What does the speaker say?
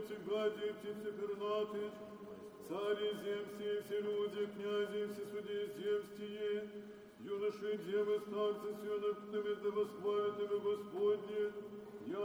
летучих, гади, птицы пернатые, цари земские, все люди, князи, все судьи земские, юноши, девы, старцы, с юноками, да восхвалят имя Господне,